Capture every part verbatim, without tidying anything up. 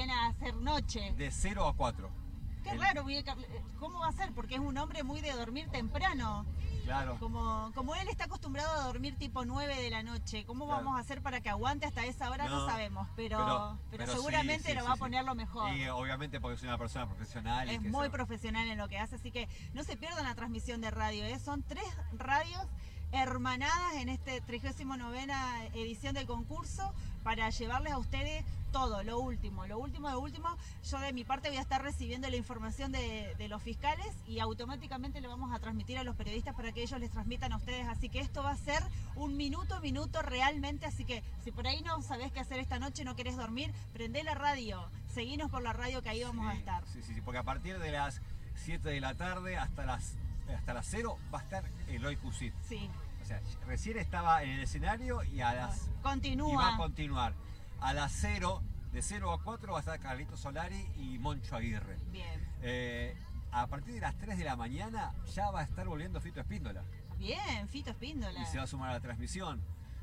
viene a hacer noche. De cero a cuatro. Qué El... raro, ¿cómo va a ser? Porque es un hombre muy de dormir temprano. Claro. Como, como él está acostumbrado a dormir tipo nueve de la noche, ¿cómo claro. vamos a hacer para que aguante hasta esa hora? No, no sabemos, pero, pero, pero, pero seguramente sí, sí, lo va sí, a poner sí. lo mejor. Y obviamente porque es una persona profesional. Es y muy se... profesional en lo que hace, así que no se pierdan la transmisión de radio, ¿eh? Son tres radios hermanadas en este trigésima novena edición del concurso para llevarles a ustedes todo, lo último, lo último, lo último. Yo de mi parte voy a estar recibiendo la información de, de los fiscales y automáticamente le vamos a transmitir a los periodistas para que ellos les transmitan a ustedes, así que esto va a ser un minuto a minuto realmente, así que si por ahí no sabés qué hacer esta noche, no querés dormir, prendé la radio, seguinos por la radio que ahí vamos sí, a estar. Sí, sí, sí, porque a partir de las siete de la tarde hasta las hasta las cero va a estar Eloy Cusit. Sí. O sea, recién estaba en el escenario y a las... Continúa. Y va a continuar. A las cero, de cero a cuatro va a estar Carlito Solari y Moncho Aguirre. Bien. Eh, a partir de las tres de la mañana ya va a estar volviendo Fito Espíndola. Bien, Fito Espíndola. Y se va a sumar a la transmisión.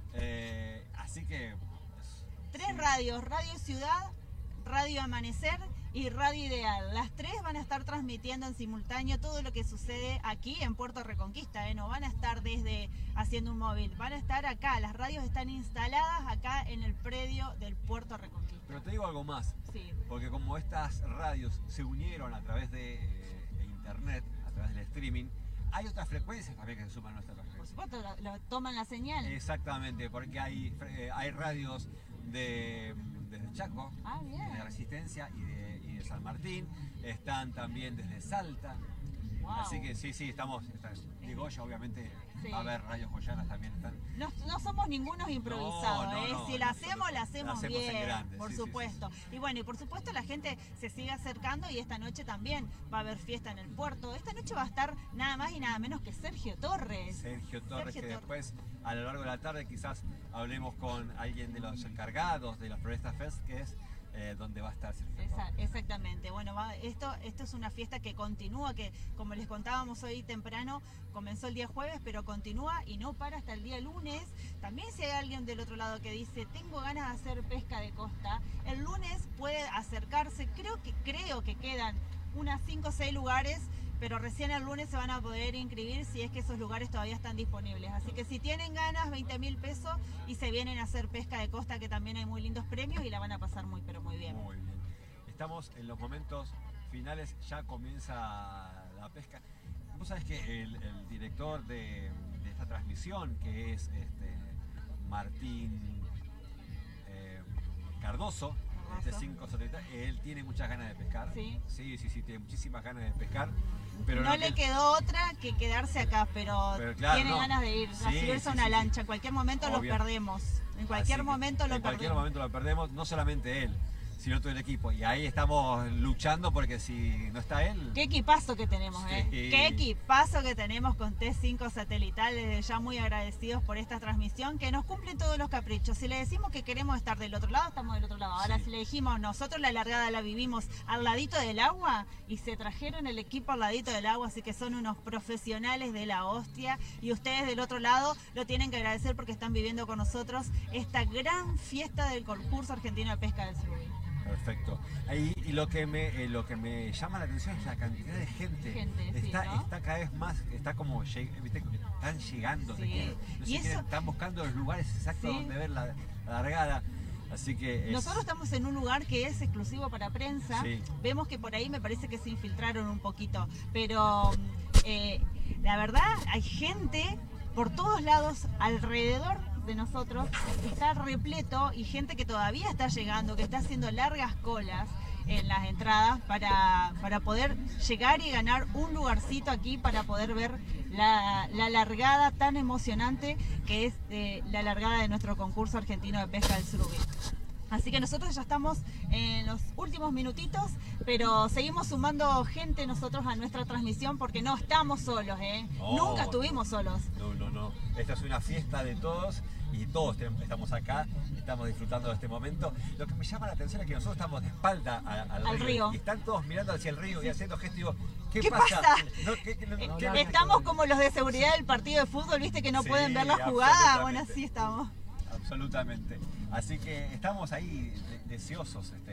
Eh, así que... Tres sí. radios, Radio Ciudad, Radio Amanecer y Radio Ideal. Las tres van a estar transmitiendo en simultáneo todo lo que sucede aquí en Puerto Reconquista, ¿eh? No van a estar desde haciendo un móvil, van a estar acá. Las radios están instaladas acá en el predio del Puerto Reconquista. Pero te digo algo más, sí. Porque como estas radios se unieron a través de eh, internet, a través del streaming, hay otras frecuencias también que se suman a nuestra frecuencia. Por supuesto, lo, lo toman la señal. Exactamente, porque hay, eh, hay radios de... desde Chaco, ah, de Resistencia y de, y de San Martín, están también desde Salta, wow. Así que sí, sí, estamos, está, digo yo obviamente sí. Va a haber radios joyanas también están. No, no somos ningunos improvisados, no, no, ¿eh? no, si la hacemos, la hacemos, la hacemos bien, grande, por sí, supuesto. Sí, sí, sí. Y bueno, y por supuesto la gente se sigue acercando y esta noche también va a haber fiesta en el puerto. Esta noche va a estar nada más y nada menos que Sergio Torres. Sergio Torres, Sergio que Torres. después a lo largo de la tarde quizás hablemos con alguien de los encargados de la Floresta Fest, que es eh, donde va a estar Sergio Esa, Torres. Exactamente, bueno, va, esto, esto es una fiesta que continúa, que como les contábamos hoy temprano, comenzó el día jueves, pero continúa y no para hasta el día lunes. También si hay alguien del otro lado que dice, tengo ganas de hacer pesca de costa, el lunes puede acercarse, creo que, creo que quedan unas cinco o seis lugares, pero recién el lunes se van a poder inscribir si es que esos lugares todavía están disponibles. Así que si tienen ganas, veinte mil pesos y se vienen a hacer pesca de costa, que también hay muy lindos premios y la van a pasar muy, pero muy bien. Muy bien. Estamos en los momentos finales, ya comienza la pesca. Vos sabés que el, el director de, de esta transmisión, que es este, Martín eh, Cardoso, de cinco setenta, él tiene muchas ganas de pescar. Sí. Sí, sí, sí, tiene muchísimas ganas de pescar. Pero no, no le que... quedó otra que quedarse acá, pero, pero claro, tiene no. ganas de ir, sí, a subirse sí, a una sí, lancha. Sí. En cualquier momento Obvio. Lo perdemos. En cualquier Así momento lo en perdemos. En cualquier momento lo perdemos, no solamente él, sino todo el equipo. Y ahí estamos luchando porque si no está él... Qué equipazo que tenemos, sí. ¿eh? Qué equipazo que tenemos con T cinco Satelital. Desde ya muy agradecidos por esta transmisión que nos cumplen todos los caprichos. Si le decimos que queremos estar del otro lado, estamos del otro lado. Ahora sí. Si le dijimos, nosotros la largada la vivimos al ladito del agua y se trajeron el equipo al ladito del agua, así que son unos profesionales de la hostia. Y ustedes del otro lado lo tienen que agradecer porque están viviendo con nosotros esta gran fiesta del concurso argentino de pesca del surubí. Perfecto. Ahí, y lo que me eh, lo que me llama la atención es la cantidad de gente. gente está, sí, ¿no? está cada vez más, está como, ¿viste? Están llegando, sí. quieren, no ¿Y eso? Quieren, están buscando los lugares exactos sí. donde ver la, la largada. Así que es... Nosotros estamos en un lugar que es exclusivo para prensa. Sí. Vemos que por ahí me parece que se infiltraron un poquito, pero eh, la verdad hay gente por todos lados alrededor de nosotros, está repleto y gente que todavía está llegando, que está haciendo largas colas en las entradas para, para poder llegar y ganar un lugarcito aquí para poder ver la, la largada tan emocionante que es eh, la largada de nuestro concurso argentino de pesca del surubí. Así que nosotros ya estamos en los últimos minutitos, pero seguimos sumando gente nosotros a nuestra transmisión porque no estamos solos, ¿eh? No, Nunca estuvimos solos. No, no, no. Esta es una fiesta de todos y todos estamos acá, estamos disfrutando de este momento. Lo que me llama la atención es que nosotros estamos de espalda a, al, al río, río y están todos mirando hacia el río sí. y haciendo gestos y digo, ¿qué, ¿Qué pasa? pasa? No, ¿qué, qué, no, eh, ¿qué estamos como los de seguridad del partido de fútbol, ¿viste? Que no sí, pueden ver la jugada. Bueno, así estamos. Absolutamente. Así que estamos ahí deseosos. Este,